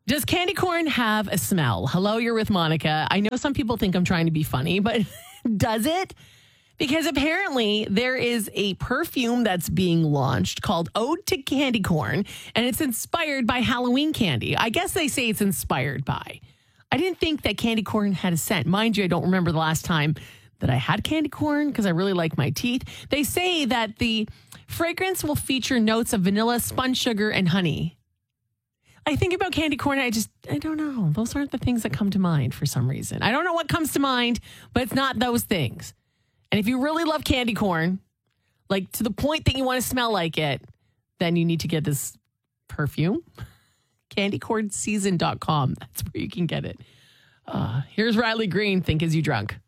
Does candy corn have a smell? Hello, you're with Monica. I know some people think I'm trying to be funny, but does it? Because apparently there is a perfume that's being launched called Ode to Candy Corn, and it's inspired by Halloween candy. I guess they say it's inspired by. I didn't think that candy corn had a scent. Mind you, I don't remember the last time that I had candy corn because I really like my teeth. They say that the fragrance will feature notes of vanilla, spun sugar, and honey. I think about candy corn. I don't know. Those aren't the things that come to mind for some reason. I don't know what comes to mind, but it's not those things. And if you really love candy corn, like to the point that you want to smell like it, then you need to get this perfume. Candycornseason.com. That's where you can get it. Here's Riley Green, Think Is You Drunk.